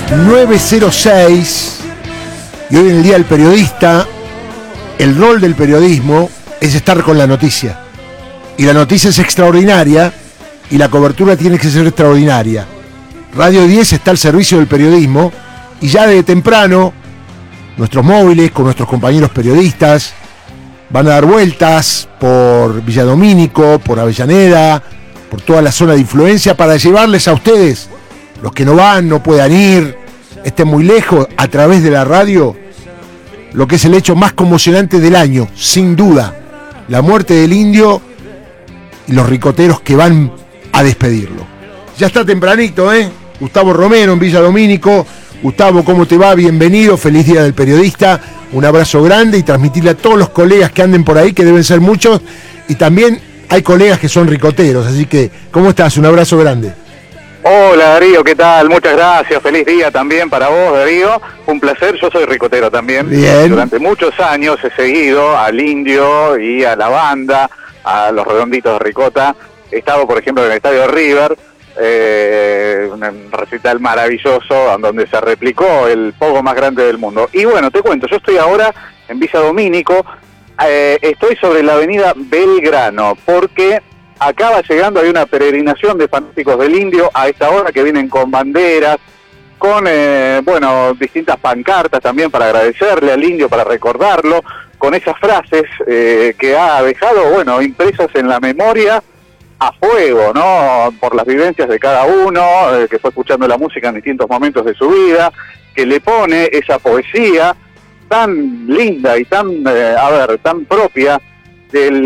9:06, y hoy en el Día del Periodista, el rol del periodismo es estar con la noticia. Y la noticia es extraordinaria, y la cobertura tiene que ser extraordinaria. Radio 10 está al servicio del periodismo, y ya desde temprano, nuestros móviles con nuestros compañeros periodistas van a dar vueltas por Villa Domínico, por Avellaneda, por toda la zona de influencia, para llevarles a ustedes, los que no van, no puedan ir, estén muy lejos, a través de la radio, lo que es el hecho más conmocionante del año, sin duda, la muerte del indio y los ricoteros que van a despedirlo. Ya está tempranito, Gustavo Romero en Villa Domínico. Gustavo, ¿cómo te va? Bienvenido, feliz Día del Periodista, un abrazo grande y transmitirle a todos los colegas que anden por ahí, que deben ser muchos, y también hay colegas que son ricoteros, así que, ¿cómo estás? Un abrazo grande. Hola Darío, ¿qué tal? Muchas gracias, feliz día también para vos, Darío, un placer, yo soy ricotero también. Bien. Durante muchos años he seguido al Indio y a la banda, a los Redonditos de Ricota. He estado, por ejemplo, en el Estadio River, un recital maravilloso donde se replicó el pogo más grande del mundo. Y bueno, te cuento, yo estoy ahora en Villa Domínico, estoy sobre la avenida Belgrano, porque acaba llegando, hay una peregrinación de fanáticos del Indio a esta hora que vienen con banderas, con distintas pancartas también para agradecerle al Indio, para recordarlo, con esas frases que ha dejado, impresas en la memoria a fuego, ¿no? Por las vivencias de cada uno, que fue escuchando la música en distintos momentos de su vida, que le pone esa poesía tan linda y tan propia del